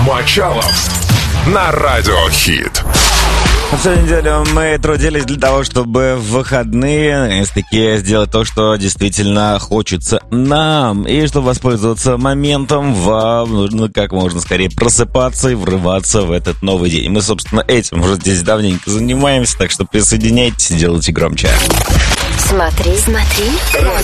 Мочалов на Радио Хит. Всю неделю мы трудились для того, чтобы в выходные наконец-таки сделать то, что действительно хочется нам. И чтобы воспользоваться моментом, вам нужно как можно скорее просыпаться и врываться в этот новый день. Мы, собственно, этим уже здесь давненько занимаемся, так что присоединяйтесь и делайте громче. Смотри.